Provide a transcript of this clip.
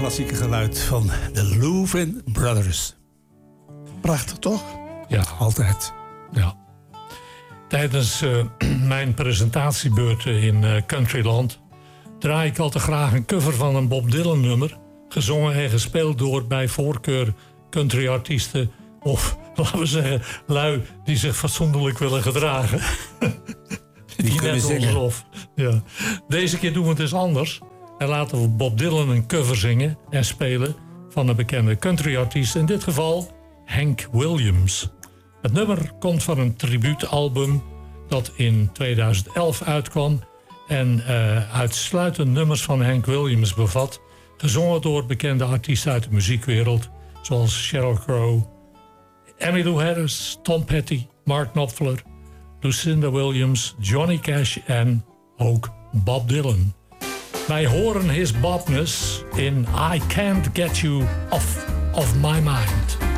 klassieke geluid van de Louvin Brothers. Prachtig, toch? Ja, Altijd. ja. Tijdens mijn presentatiebeurt in Countryland draai ik al te graag een cover van een Bob Dylan nummer, gezongen en gespeeld door bij voorkeur countryartiesten of, laten we zeggen, lui die zich fatsoenlijk willen gedragen. Die kunnen zingen. Ja. Deze keer doen we het dus anders en laten we Bob Dylan een cover zingen en spelen van een bekende countryartiest, in dit geval Hank Williams. Het nummer komt van een tribuutalbum dat in 2011 uitkwam en uitsluitend nummers van Hank Williams bevat, gezongen door bekende artiesten uit de muziekwereld zoals Sheryl Crow, Emmylou Harris, Tom Petty, Mark Knopfler, Lucinda Williams, Johnny Cash en ook Bob Dylan. Wij horen his Bobness in I Can't Get You Off of My Mind.